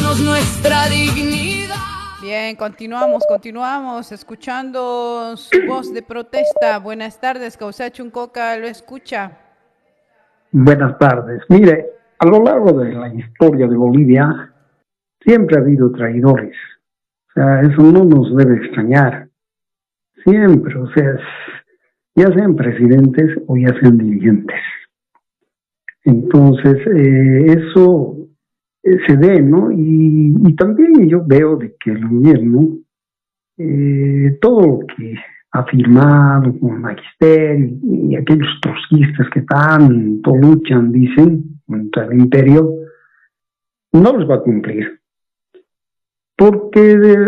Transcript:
quitarnos nuestra dignidad. Bien, continuamos escuchando su voz de protesta. Buenas tardes, Causacho Uncoca lo escucha. Buenas tardes. Mire, a lo largo de la historia de Bolivia siempre ha habido traidores. O sea, eso no nos debe extrañar. Siempre, o sea, ya sean presidentes o ya sean dirigentes. Entonces, eso se ve, ¿no? Y también yo veo de que el gobierno, todo lo que ha firmado con el magisterio y aquellos trotskistas que tanto luchan, dicen, contra el imperio, no los va a cumplir. Porque